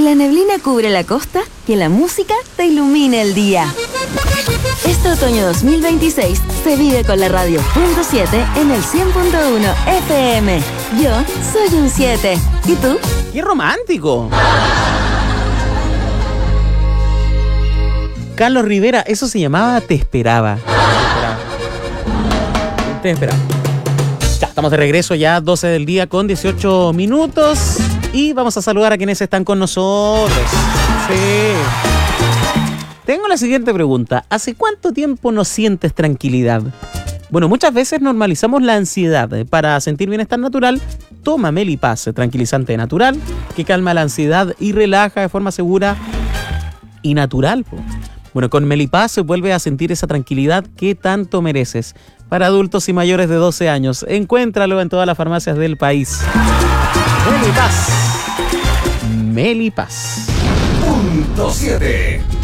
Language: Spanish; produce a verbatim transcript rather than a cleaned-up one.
la neblina cubre la costa, que la música te ilumine el día. Este otoño dos mil veintiséis se vive con la radio punto siete en el cien punto uno F M. Yo soy un siete. ¿Y tú? ¡Qué romántico! Carlos Rivera, eso se llamaba Te Esperaba. Te Esperaba. Te Esperaba. Ya, estamos de regreso ya, doce del día con dieciocho minutos. Y vamos a saludar a quienes están con nosotros. Sí. Tengo la siguiente pregunta. ¿Hace cuánto tiempo no sientes tranquilidad? Bueno, muchas veces normalizamos la ansiedad. Para sentir bienestar natural, toma Melipaz, tranquilizante natural, que calma la ansiedad y relaja de forma segura y natural. Bueno, con Melipaz se vuelve a sentir esa tranquilidad que tanto mereces. Para adultos y mayores de doce años, encuéntralo en todas las farmacias del país. Melipaz. Melipaz. Punto siete.